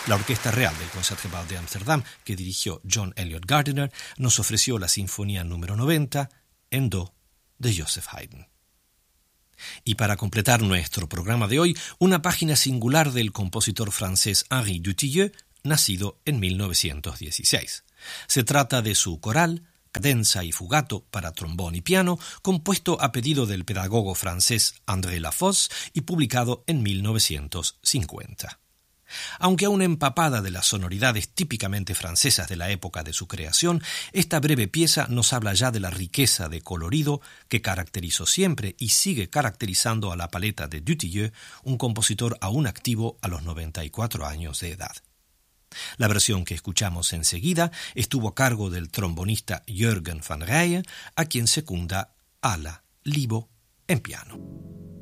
La Orquesta Real del Concertgebouw de Ámsterdam, que dirigió John Eliot Gardiner, nos ofreció la Sinfonía número 90 en Do de Joseph Haydn. Y para completar nuestro programa de hoy, una página singular del compositor francés Henri Dutilleux, nacido en 1916. Se trata de su coral, cadenza y fugato para trombón y piano, compuesto a pedido del pedagogo francés André Lafosse y publicado en 1950. Aunque aún empapada de las sonoridades típicamente francesas de la época de su creación, esta breve pieza nos habla ya de la riqueza de colorido que caracterizó siempre y sigue caracterizando a la paleta de Dutilleux, un compositor aún activo a los 94 años de edad. La versión que escuchamos enseguida estuvo a cargo del trombonista Jürgen van Rijen, a quien secunda Ala Libo en piano.